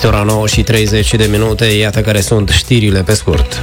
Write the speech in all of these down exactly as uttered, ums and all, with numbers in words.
Este ora nouă și treizeci de minute, iată care sunt știrile pe scurt.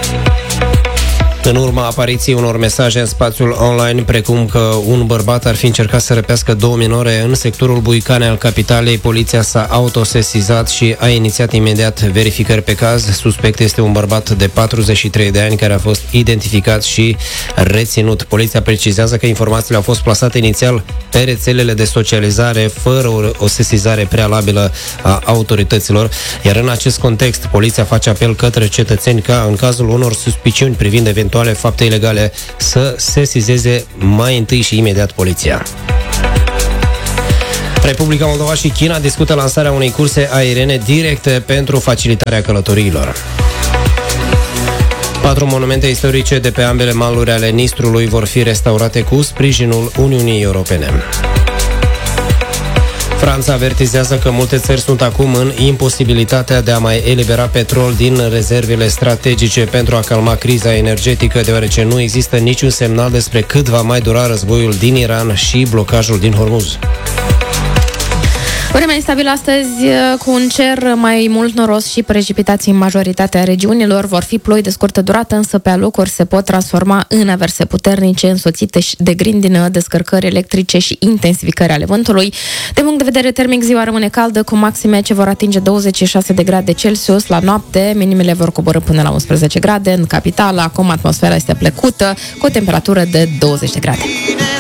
În urma apariției unor mesaje în spațiul online, precum că un bărbat ar fi încercat să răpească două minore în sectorul Buicane al capitalei, poliția s-a autosesizat și a inițiat imediat verificări pe caz. Suspect este un bărbat de patruzeci și trei de ani care a fost identificat și reținut. Poliția precizează că informațiile au fost plasate inițial pe rețelele de socializare fără o, o sesizare prealabilă a autorităților, iar în acest context poliția face apel către cetățeni ca în cazul unor suspiciuni privind eventuale fapte ilegale să sesizeze mai întâi și imediat poliția. Republica Moldova și China discută lansarea unei curse aeriene directe pentru facilitarea călătoriilor. Patru monumente istorice de pe ambele maluri ale Nistrului vor fi restaurate cu sprijinul Uniunii Europene. Franța avertizează că multe țări sunt acum în imposibilitatea de a mai elibera petrol din rezervele strategice pentru a calma criza energetică, deoarece nu există niciun semnal despre cât va mai dura războiul din Iran și blocajul din Hormuz. Vremea instabilă astăzi, cu un cer mai mult noros și precipitații în majoritatea regiunilor. Vor fi ploi de scurtă durată, însă pe alocuri se pot transforma în averse puternice, însoțite de grindină, descărcări electrice și intensificări ale vântului. De punct de vedere termic, ziua rămâne caldă, cu maxime ce vor atinge douăzeci și șase de grade Celsius. La noapte, minimele vor coborî până la unsprezece grade. În capitală, acum atmosfera este plăcută, cu o temperatură de douăzeci de grade.